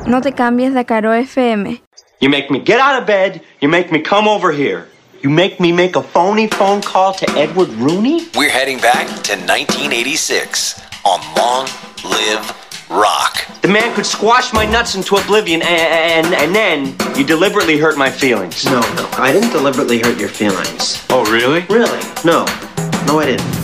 No te cambies de Caro FM. You make me get out of bed, you make me come over here. You make me make a phony phone call to Edward Rooney? We're heading back to 1986 on Long Live Rock. The man could squash my nuts into oblivion and then you deliberately hurt my feelings. No, I didn't deliberately hurt your feelings. Oh, really? Really? No, I didn't.